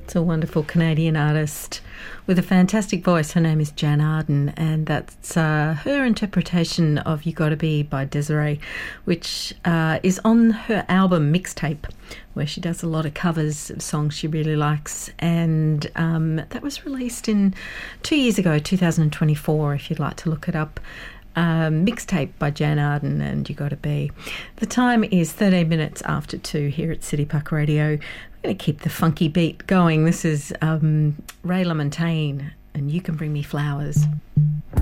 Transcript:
It's a wonderful Canadian artist with a fantastic voice. Her name is Jan Arden, and that's her interpretation of You Gotta Be by Desiree, which is on her album Mixtape, where she does a lot of covers of songs she really likes. And that was released in 2 years ago, 2024, if you'd like to look it up. Mixtape by Jan Arden and You Gotta Be. The time is 13 minutes after 2 here at City Park Radio. We're going to keep the funky beat going. This is Ray LaMontagne and You Can Bring Me Flowers.